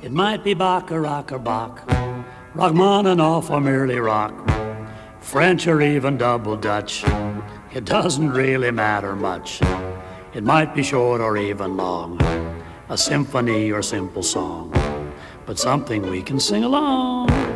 It might be Bach or Bach, Rachmaninoff or merely rock, French or even double Dutch. It doesn't really matter much. It might be short or even long, a symphony or simple song, but something we can sing along.